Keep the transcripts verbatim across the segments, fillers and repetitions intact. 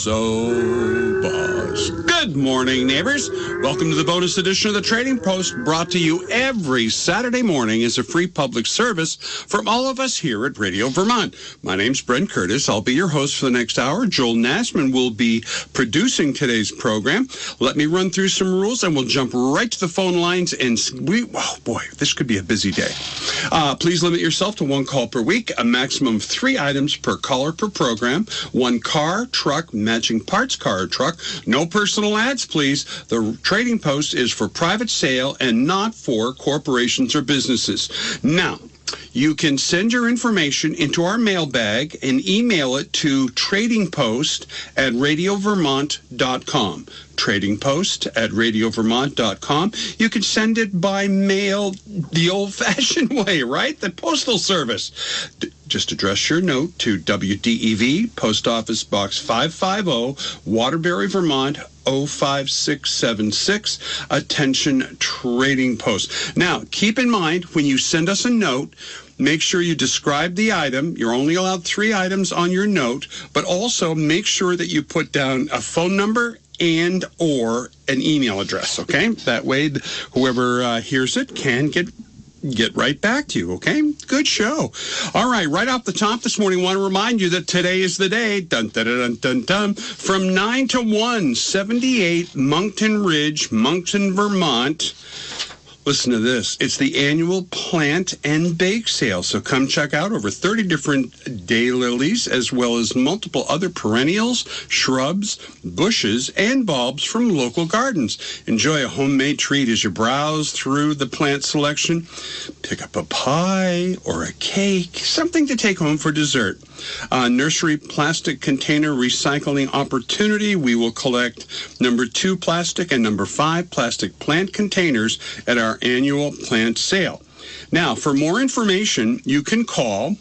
So, boss. Good morning, neighbors. Welcome to the bonus edition of the Trading Post, brought to you every Saturday morning as a free public service from all of us here at Radio Vermont. My name's Brent Curtis. I'll be your host for the next hour. Joel Nassman will be producing today's program. Let me run through some rules, and we'll jump right to the phone lines. And we, oh boy, this could be a busy day. Uh, please limit yourself to one call per week, a maximum of three items per caller per program, one car, truck, matching parts car or truck. No personal ads, please. The Trading Post is for private sale and not for corporations or businesses. Now, you can send your information into our mailbag and email it to tradingpost at radio vermont dot com. tradingpost at radio vermont dot com. You can send it by mail the old-fashioned way, right? The Postal Service. D- just address your note to W D E V, Post Office Box five fifty, Waterbury, Vermont, oh five six seven six. Attention, Trading Post. Now, keep in mind, when you send us a note, make sure you describe the item. You're only allowed three items on your note, but also make sure that you put down a phone number and or an email address, okay? That way, whoever uh, hears it can get get right back to you, okay? Good show. All right, right off the top this morning, I want to remind you that today is the day, dun, dun, dun, dun, dun, from nine to one, seventy-eight Moncton Ridge, Moncton, Vermont. Listen to this. It's the annual plant and bake sale. So come check out over thirty different daylilies, as well as multiple other perennials, shrubs, bushes, and bulbs from local gardens. Enjoy a homemade treat as you browse through the plant selection. Pick up a pie or a cake, something to take home for dessert. Uh, nursery plastic container recycling opportunity. We will collect number two plastic and number five plastic plant containers at our annual plant sale. Now, for more information, you can call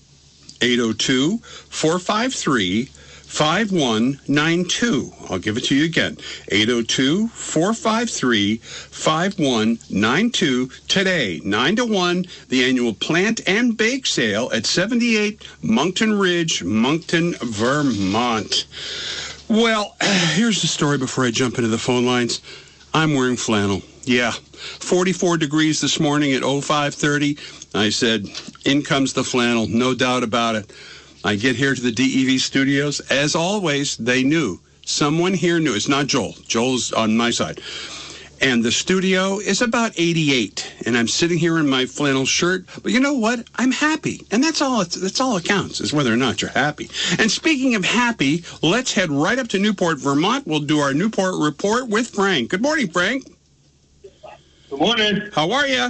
eight oh two, four five three, five one nine two. I'll give it to you again. eight oh two, four five three, five one nine two. Today, nine to one, the annual plant and bake sale at seventy-eight Moncton Ridge, Moncton, Vermont. Well, here's the story before I jump into the phone lines. I'm wearing flannel. Yeah, forty-four degrees this morning at oh five thirty. I said, in comes the flannel, no doubt about it. I get here to the D E V studios. As always, they knew. Someone here knew. It's not Joel. Joel's on my side. And the studio is about eighty-eight. And I'm sitting here in my flannel shirt. But you know what? I'm happy. And that's all it, that's all it counts, is whether or not you're happy. And speaking of happy, let's head right up to Newport, Vermont. We'll do our Newport report with Frank. Good morning, Frank. Good morning. How are you?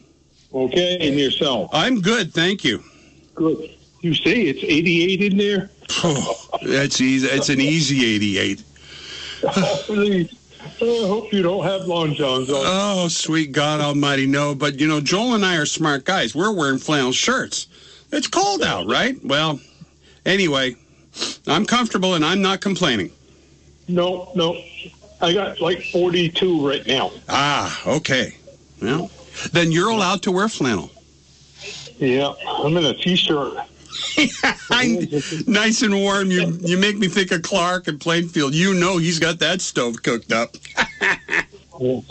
Okay, and yourself? I'm good, thank you. Good. You say it's eighty-eight in there? Oh, that's easy. It's an easy eighty-eight. Oh, please. I hope you don't have long johns on. Oh, sweet God Almighty, no. But, you know, Joel and I are smart guys. We're wearing flannel shirts. It's cold out, right? Well, anyway, I'm comfortable and I'm not complaining. No, no. I got like forty-two right now. Ah, okay. Well, then you're allowed to wear flannel. Yeah, I'm in a T-shirt. I'm nice and warm. You you make me think of Clark and Plainfield. You know he's got that stove cooked up. All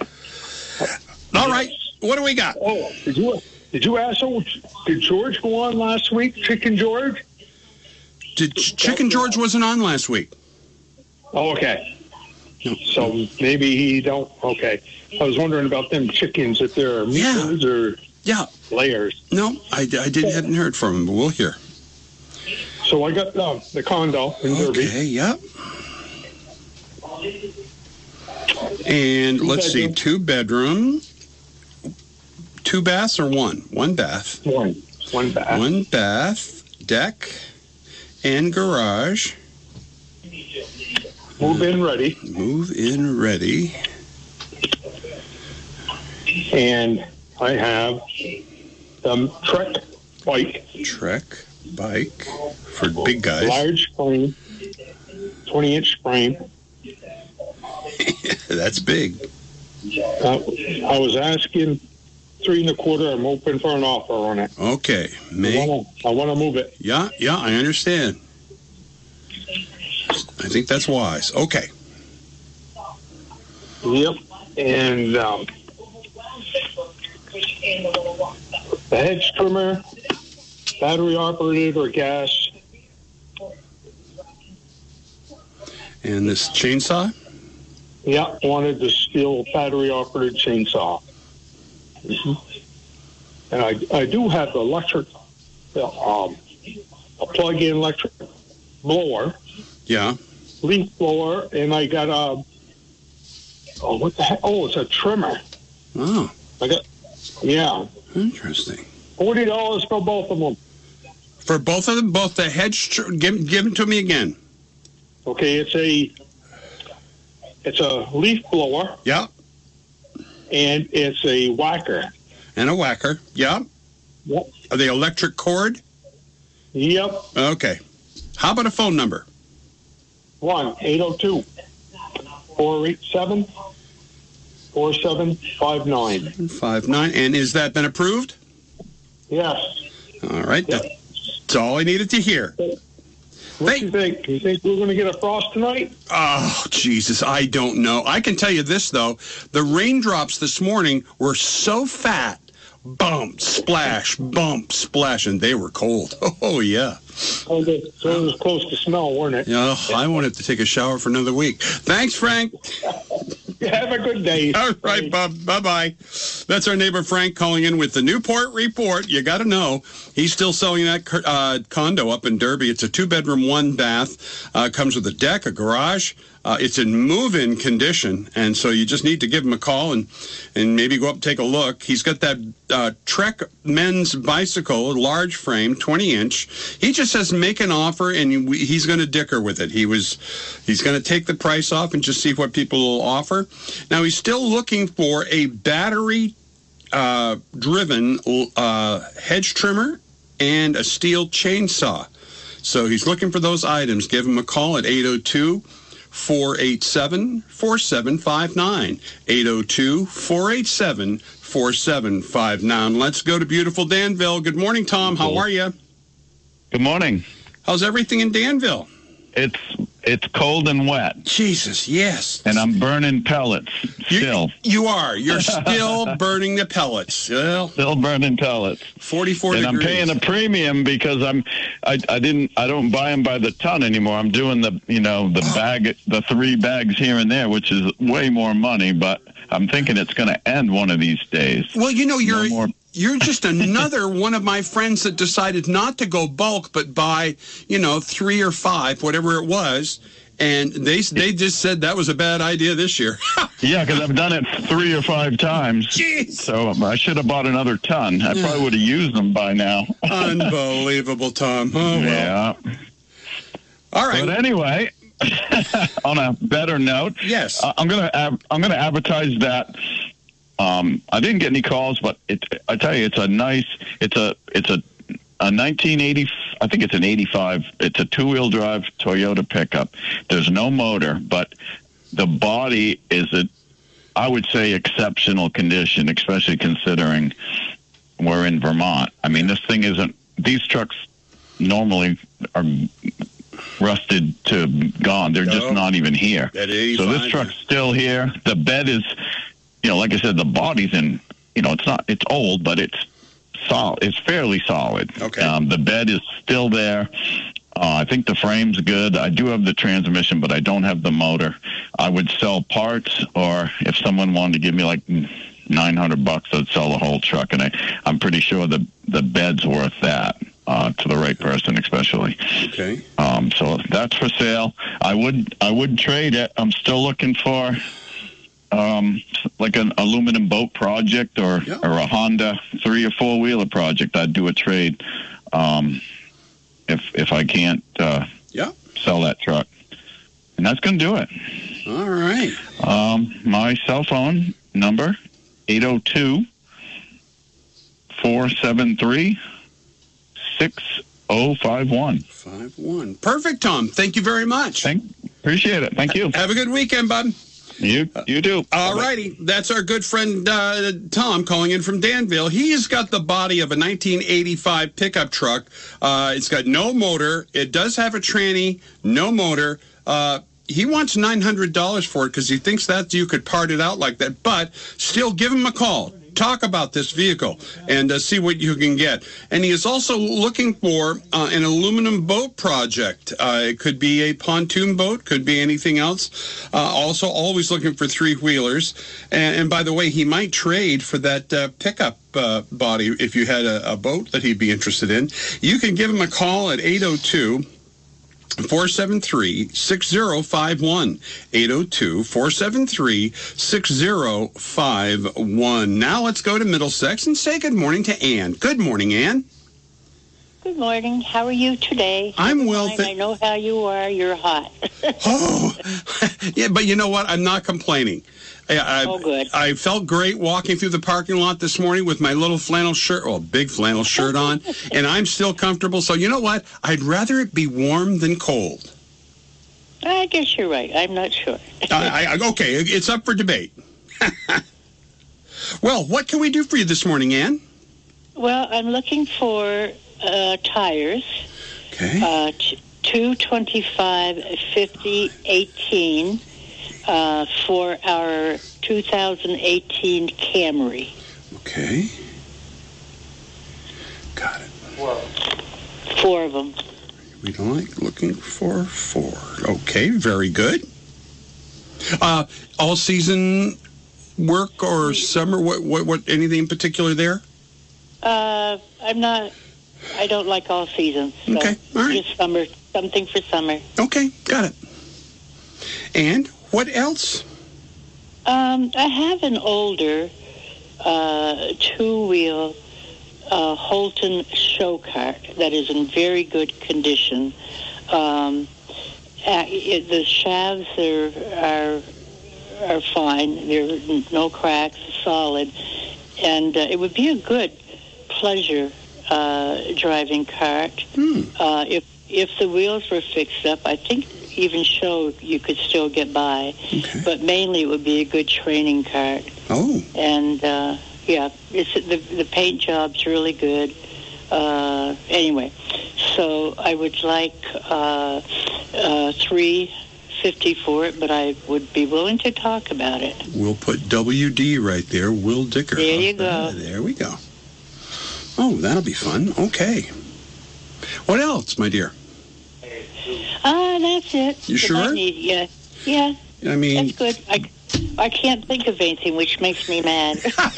right, what do we got? Oh, did you did you ask? Oh, did George go on last week? Chicken George? Did Chicken George wasn't on last week? Oh, okay. So maybe he don't. Okay, I was wondering about them chickens, if they're meatballs yeah. or yeah layers. No, I, I didn't haven't heard from him, but we'll hear. So I got uh, the condo in Derby. Okay, yep. And two let's bedroom. see, two bedroom, two baths or one? One bath. One. One bath. One bath, deck, and garage. Move in ready. Move in ready. And I have the Trek bike. Trek bike for big guys. Large frame, twenty inch frame. That's big. Uh, I was asking three and a quarter. I'm open for an offer on it. Okay. May, I want to move it. Yeah, yeah, I understand. I think that's wise. Okay. Yep. And um, the hedge trimmer, battery operated or gas. And this chainsaw? Yeah, wanted the steel battery operated chainsaw. Mm-hmm. And I, I do have the electric, um, a plug-in electric blower. Yeah. Leaf blower, and I got a, oh, what the heck? Oh, it's a trimmer. Oh. I got, yeah. Interesting. forty dollars for both of them. For both of them? Both the hedge, tr- give, give them to me again. Okay, it's a, it's a leaf blower. Yeah. And it's a whacker. And a whacker. Yeah. Yep. Are they electric cord? Yep. Okay. How about a phone number? one eight oh two, four eight seven, four seven five nine. Five nine. And has that been approved? Yes. All right. Yep. That's all I needed to hear. What do you think? You think we're going to get a frost tonight? Oh, Jesus, I don't know. I can tell you this, though. The raindrops this morning were so fat. Bump, splash, bump, splash, and they were cold. Oh, yeah. Oh, good. So it was close to snow, weren't it? Oh, I won't have to take a shower for another week. Thanks, Frank. Have a good day. All right, Bob. Bye-bye. That's our neighbor Frank calling in with the Newport Report. You got to know, he's still selling that uh, condo up in Derby. It's a two-bedroom, one-bath. Uh, comes with a deck, a garage. Uh, it's in move-in condition, and so you just need to give him a call and, and maybe go up and take a look. He's got that uh, Trek men's bicycle, a large frame, twenty inch. He just says make an offer, and he's going to dicker with it. He was, he's going to take the price off and just see what people will offer. Now, he's still looking for a battery-driven uh, uh, hedge trimmer and a steel chainsaw. So he's looking for those items. Give him a call at eight oh two, four eight seven, four seven five nine. eight oh two, four eight seven, four seven five nine. Let's go to beautiful Danville. Good morning, Tom. How are you? Good morning. How's everything in Danville? It's it's cold and wet. Jesus, yes. And I'm burning pellets still. You, you are. You're still burning the pellets. Well, still burning pellets. forty-four and degrees. I'm paying a premium because I'm I, I didn't I don't buy them by the ton anymore. I'm doing the you know the bag the three bags here and there, which is way more money. But I'm thinking it's going to end one of these days. Well, you know you're. No more. You're just another one of my friends that decided not to go bulk, but buy, you know, three or five, whatever it was. And they they just said that was a bad idea this year. Yeah, because I've done it three or five times. Jeez. So I should have bought another ton. I probably would have used them by now. Unbelievable, Tom. Oh, well. Yeah. All right. But anyway, on a better note, yes, uh, I'm gonna ab- I'm gonna advertise that. Um, I didn't get any calls, but it, I tell you, it's a nice, it's a, it's a, a nineteen eighty, I think it's an eighty-five. It's a two-wheel drive Toyota pickup. There's no motor, but the body is a, I would say, exceptional condition, especially considering we're in Vermont. I mean, this thing isn't. These trucks normally are rusted to gone. They're no. just not even here. So this truck's still here. The bed is. You know, like I said, the body's in, you know, it's not, it's old, but it's solid. It's fairly solid. Okay. Um, the bed is still there. Uh, I think the frame's good. I do have the transmission, but I don't have the motor. I would sell parts, or if someone wanted to give me like nine hundred bucks, I'd sell the whole truck. And I, I'm pretty sure the, the bed's worth that. Uh, to the right person, especially. Okay. Um, so that's for sale. I would, I would trade it. I'm still looking for, Um, like an aluminum boat project or, yeah. or a Honda three or four wheeler project. I'd do a trade um, if if I can't uh, yeah. sell that truck, and that's going to do it. All right. Um, my cell phone number eight oh two, four seven three, six oh five one. Five one. Perfect, Tom. Thank you very much. Thank, appreciate it. Thank you. Have a good weekend, bud. You you do. All righty. That's our good friend uh, Tom calling in from Danville. He's got the body of a nineteen eighty-five pickup truck. Uh, it's got no motor. It does have a tranny, no motor. Uh, he wants nine hundred dollars for it because he thinks that you could part it out like that. But still, give him a call. Talk about this vehicle and uh, see what you can get. And he is also looking for uh, an aluminum boat project. Uh, it could be a pontoon boat, could be anything else. Uh, also, always looking for three-wheelers. And, and by the way, he might trade for that uh, pickup uh, body if you had a, a boat that he'd be interested in. You can give him a call at eight oh two, four seven three, six oh five one. eight oh two, four seven three, six oh five one. Now let's go to Middlesex and say good morning to Ann. Good morning, Ann. Good morning. How are you today? I'm well. Th- I know how you are. You're hot. Oh, yeah, but you know what? I'm not complaining. I, I, oh, good. I felt great walking through the parking lot this morning with my little flannel shirt, well, big flannel shirt on, and I'm still comfortable. So you know what? I'd rather it be warm than cold. I guess you're right. I'm not sure. I, I, okay, it's up for debate. Well, what can we do for you this morning, Ann? Well, I'm looking for uh, tires. Okay. Uh, t- two twenty-five, fifty, eighteen. Uh, for our two thousand eighteen Camry. Okay. Got it. Four. Four of them. We don't like looking for four. Okay, very good. Uh, all season work or summer? What? What? What? Anything in particular there? Uh, I'm not. I don't like all seasons. So okay. All right. Just summer. Something for summer. Okay. Got it. And what else? Um, I have an older uh, two-wheel uh, Holton show cart that is in very good condition. Um, uh, it, the shafts are, are are fine. There are no cracks, solid, and uh, it would be a good pleasure uh, driving cart. Hmm. Uh, if if the wheels were fixed up, I think even show you could still get by, okay. But mainly it would be a good training cart. Oh, and uh, yeah, it's the the paint job's really good. Uh, anyway, so I would like uh, uh, three fifty for it, but I would be willing to talk about it. We'll put W D right there. Will Dicker. There you go. Uh, there we go. Oh, that'll be fun. Okay. What else, my dear? Ah, uh, that's it. You sure? I need, yeah, yeah. I mean, that's good. I, I can't think of anything, which makes me mad.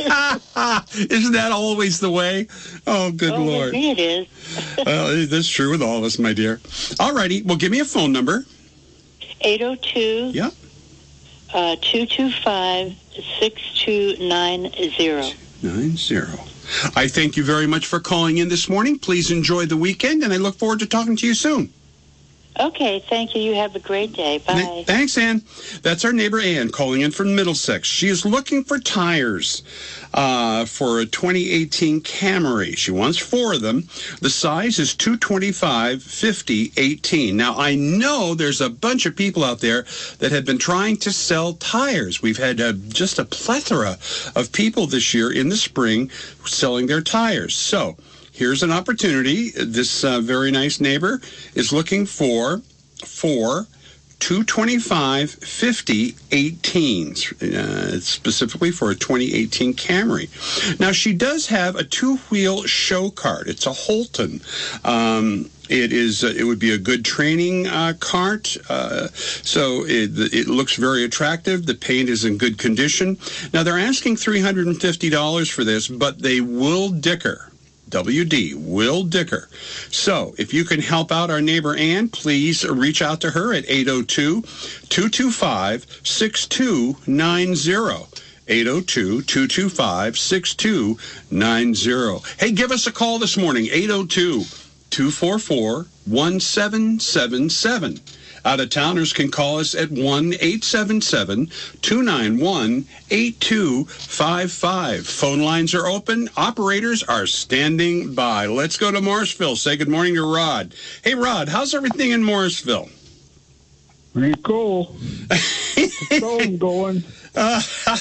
Isn't that always the way? Oh, good oh, Lord. With me it is. Well, that's true with all of us, my dear. All righty. Well, give me a phone number. eight oh two, Yep. Uh, two two five, six two nine zero. Nine zero. I thank you very much for calling in this morning. Please enjoy the weekend, and I look forward to talking to you soon. Okay, thank you. You have a great day. Bye. Th- thanks, Ann. That's our neighbor Ann calling in from Middlesex. She is looking for tires uh, for a twenty eighteen Camry. She wants four of them. The size is two twenty-five, fifty, eighteen. Now, I know there's a bunch of people out there that have been trying to sell tires. We've had uh, just a plethora of people this year in the spring selling their tires. So, here's an opportunity. This uh, very nice neighbor is looking for four two twenty-five, fifty, eighteens, uh, specifically for a twenty eighteen Camry. Now, she does have a two-wheel show cart. It's a Holton. Um, it is. Uh, it would be a good training uh, cart. Uh, so it, it looks very attractive. The paint is in good condition. Now, they're asking three hundred fifty dollars for this, but they will dicker. W D, Will Dicker. So, if you can help out our neighbor Ann, please reach out to her at eight oh two, two two five, six two nine zero. eight oh two, two two five, six two nine zero. Hey, give us a call this morning, eight oh two, two four four, one seven seven seven. Out-of-towners can call us at one eight seven seven, two nine one, eight two five five. Phone lines are open. Operators are standing by. Let's go to Morrisville. Say good morning to Rod. Hey, Rod, how's everything in Morrisville? Pretty cool. Stove going. Uh,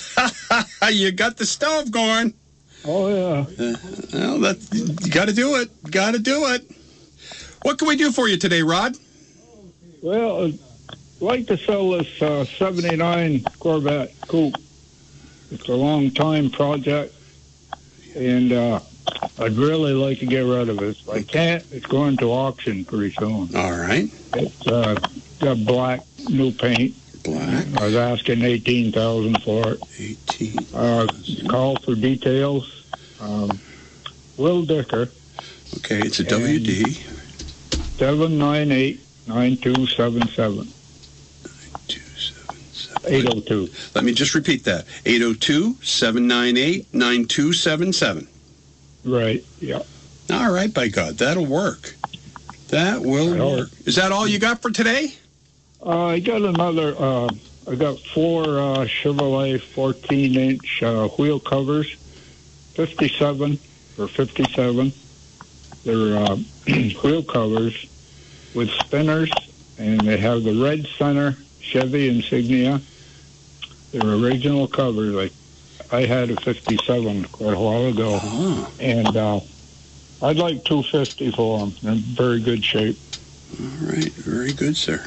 you got the stove going. Oh, yeah. Uh, well, that, you got to do it. Got to do it. What can we do for you today, Rod? Well, like to sell this uh, seventy-nine Corvette coupe. It's a long time project, and uh, I'd really like to get rid of it. If I can't, it's going to auction pretty soon. All right. It's uh, got black new paint. Black. I was asking eighteen thousand for it. eighteen. Uh, call for details. Um, Will Dicker. Okay, it's a W D. seven nine eight, nine two seven seven. two seven seven. eight oh two. Let me just repeat that. eight oh two, seven nine eight, nine two seven seven. Right, yeah. All right, by God, that'll work. That will I work. Is that all you got for today? Uh, I got another, uh, I got four uh, Chevrolet fourteen-inch uh, wheel covers, fifty-seven or fifty-seven. They're uh, wheel covers with spinners, and they have the red center Chevy insignia. They're original covers. Like I had a fifty-seven quite a while ago, Oh. and uh, I'd like two fifty for them. They're in very good shape. All right, very good, sir.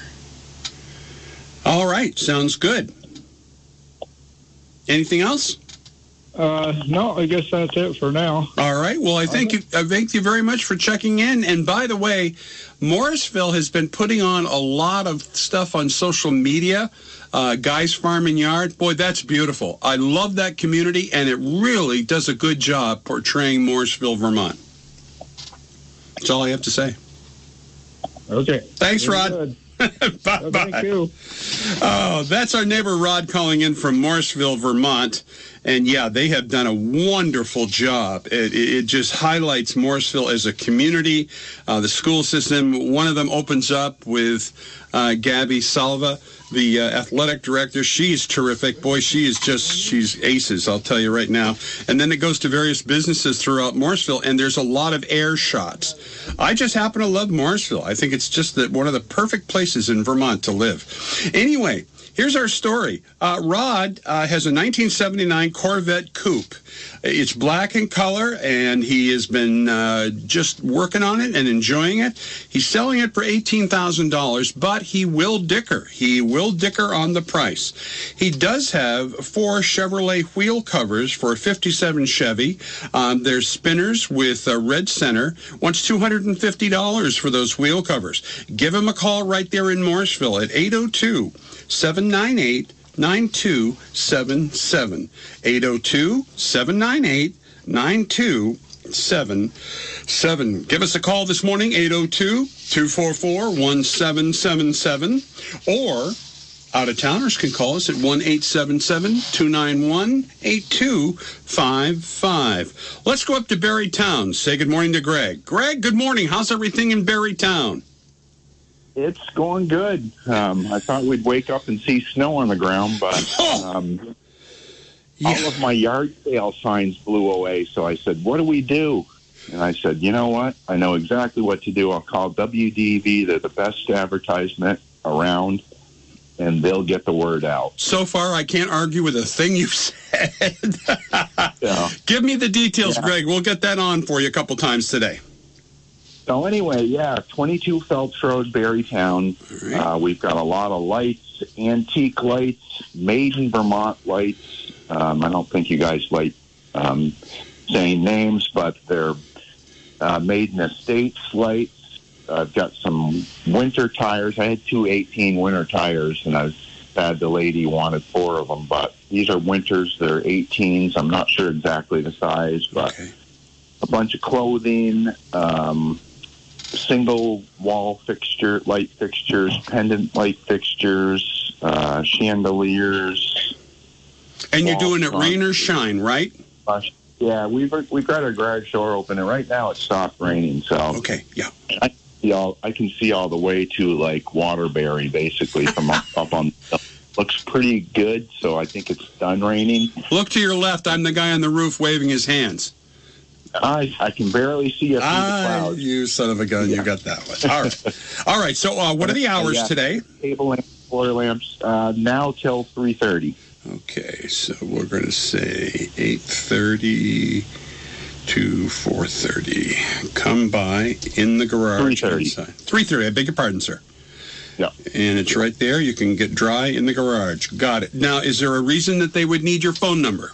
All right, sounds good. Anything else? Uh, no, I guess that's it for now. All right. Well, I thank you. I thank you very much for checking in. And by the way, Morrisville has been putting on a lot of stuff on social media. Uh, Guy's Farm and Yard. Boy, that's beautiful. I love that community, and it really does a good job portraying Morrisville, Vermont. That's all I have to say. Okay. Thanks, Very Rod. good. Bye-bye. Thank you. Oh, that's our neighbor Rod calling in from Morrisville, Vermont. And yeah, they have done a wonderful job. It, it just highlights Morrisville as a community. Uh, the school system, one of them opens up with uh, Gabby Salva, the uh, athletic director. She's terrific. Boy, she is just, she's aces, I'll tell you right now. And then it goes to various businesses throughout Morrisville, and there's a lot of air shots. I just happen to love Morrisville. I think it's just that one of the perfect places in Vermont to live. Anyway, here's our story. Uh, Rod uh, has a nineteen seventy-nine Corvette coupe. It's black in color, and he has been uh, just working on it and enjoying it. He's selling it for eighteen thousand dollars, but he will dicker. He will dicker on the price. He does have four Chevrolet wheel covers for a fifty-seven Chevy. Um, there's spinners with a red center. Wants two hundred fifty dollars for those wheel covers. Give him a call right there in Morrisville at eight oh two, seven nine eight, nine two seven seven. eight oh two, seven nine eight, nine two seven seven. Give us a call this morning, eight oh two, two four four, one seven seven seven. Or out-of-towners can call us at one eight seven seven, two nine one, eight two five five. Let's go up to Barrytown. Say good morning to Greg. Greg, good morning. How's everything in Barrytown? It's going good. Um, I thought we'd wake up and see snow on the ground, but um, Yeah. all of my yard sale signs blew away. So I said, what do we do? And I said, you know what? I know exactly what to do. I'll call W D V. They're the best advertisement around, and they'll get the word out. So far, I can't argue with a thing you've said. Yeah. Give me the details, Yeah. Greg. We'll get that on for you a couple times today. So anyway, yeah, twenty-two Phelps Road, Barrytown. All right. Uh, we've got a lot of lights, antique lights, made in Vermont lights. Um, I don't think you guys like um, saying names, but they're uh, made in estates lights. I've got some winter tires. I had two eighteen winter tires, and I've had the lady wanted four of them. But these are winters. They're eighteens. I'm not sure exactly the size, but Okay. a bunch of clothing, um, single wall fixture, light fixtures, pendant light fixtures, uh, chandeliers. And you're Wall doing it front. rain or shine, right? Uh, yeah, we've we've got our garage door open, and right now it stopped raining. So Okay, yeah. I can see all I can see all the way to like Waterbury, basically from up, up on. Looks pretty good, so I think it's done raining. Look to your left. I'm the guy on the roof waving his hands. I I can barely see you through the Ah, clouds. you son of a gun. You got that one. All right. All right. So uh, what are the hours Yeah. today? Table lamps, floor lamps, uh, now till three thirty. Okay, so we're going to say eight thirty to four thirty. Come by in the garage. three thirty. inside. three thirty. I beg your pardon, sir. Yeah. And it's right there. You can get dry in the garage. Got it. Now, is there a reason that they would need your phone number?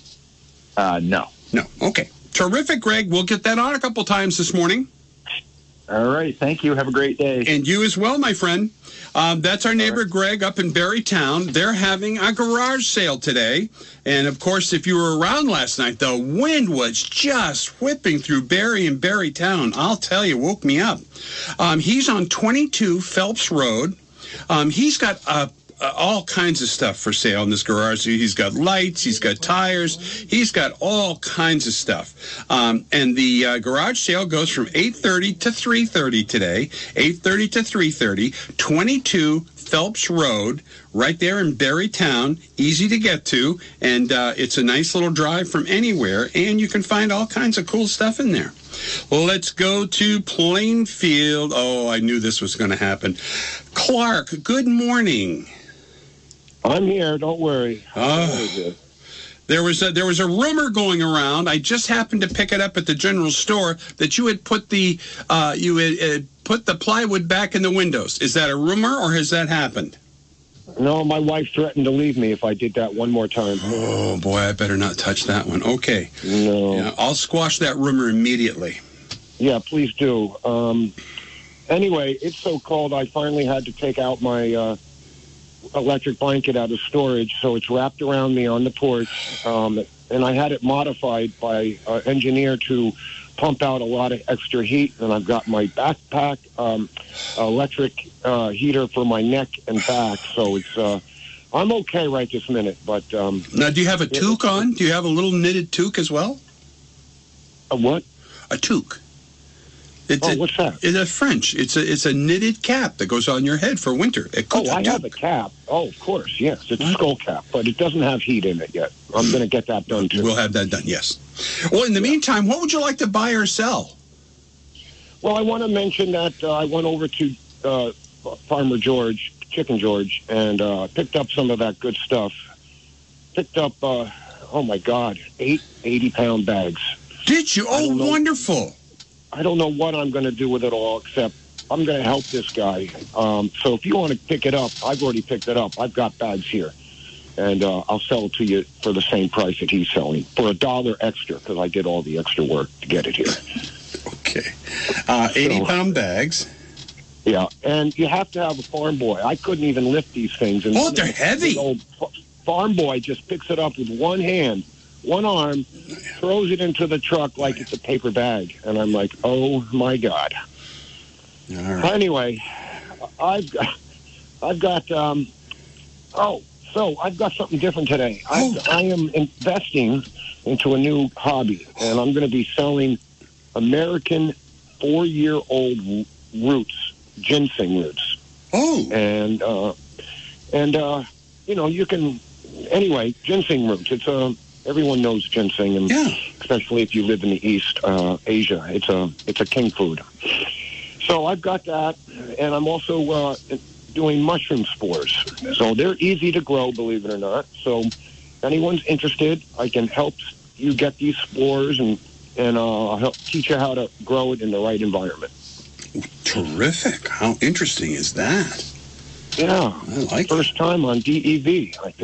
Uh, no. No. Okay. Terrific, Greg. We'll get that on a couple times this morning. All right. Thank you. Have a great day. And you as well, my friend. Um, that's our neighbor, right. Greg, up in Barrytown. They're having a garage sale today. And, of course, if you were around last night, the wind was just whipping through Barry and Barrytown. I'll tell you, woke me up. Um, he's on twenty-two Phelps Road. Um, he's got a Uh, all kinds of stuff for sale in this garage. He's got lights, he's got tires, he's got all kinds of stuff. Um, and the uh, garage sale goes from eight thirty to three thirty today, eight thirty to three thirty, twenty-two Phelps Road, right there in Barrytown, easy to get to, and uh, it's a nice little drive from anywhere, and you can find all kinds of cool stuff in there. Well, let's go to Plainfield. Oh, I knew this was going to happen. Clark, good morning. I'm here. Don't worry. Oh, there was a, there was a rumor going around. I just happened to pick it up at the general store that you had put the uh, you had uh, put the plywood back in the windows. Is that a rumor or has that happened? No, my wife threatened to leave me if I did that one more time. Oh boy, I better not touch that one. Okay. No. Yeah, I'll squash that rumor immediately. Yeah, please do. Um, anyway, it's so cold. I finally had to take out my Uh, electric blanket out of storage, so it's wrapped around me on the porch, um, and I had it modified by an engineer to pump out a lot of extra heat, and I've got my backpack um, electric uh, heater for my neck and back, so it's uh, I'm okay right this minute. But um, now, do you have a toque on? Do you have a little knitted toque as well? A what? A toque. It's oh, a, what's that? It's a French. It's a it's a knitted cap that goes on your head for winter. Oh, I have a cap. Oh, of course, yes. It's a skull cap, but it doesn't have heat in it yet. I'm going to get that done, too. We'll have that done, yes. Well, in the meantime, what would you like to buy or sell? Well, I want to mention that uh, I went over to uh, Farmer George, Chicken George, and uh, picked up some of that good stuff. Picked up, uh, oh, my God, eight eighty-pound bags. Did you? Oh, wonderful. I don't know what I'm going to do with it all, except I'm going to help this guy. Um, so if you want to pick it up, I've already picked it up. I've got bags here. And uh, I'll sell it to you for the same price that he's selling, for a dollar extra, because I did all the extra work to get it here. Okay. Uh, eighty-pound so, bags. Yeah, and you have to have a farm boy. I couldn't even lift these things. And oh, they're heavy. The old farm boy just picks it up with one hand, one arm, throws it into the truck like it's a paper bag. And I'm like, oh, my God. All right. Anyway, I've got, I've got um, oh, so I've got something different today. Oh. I, I am investing into a new hobby, and I'm going to be selling American four-year-old roots, ginseng roots. Oh. And, uh, and uh, you know, you can, anyway, ginseng roots. It's a... Everyone knows ginseng, and yeah. especially if you live in the East uh, Asia, it's a it's a king food. So I've got that, and I'm also uh, doing mushroom spores. So they're easy to grow, believe it or not. So if anyone's interested, I can help you get these spores, and and uh, I'll help teach you how to grow it in the right environment. Terrific! How interesting is that? Yeah, I like first it. time on D E V, I think.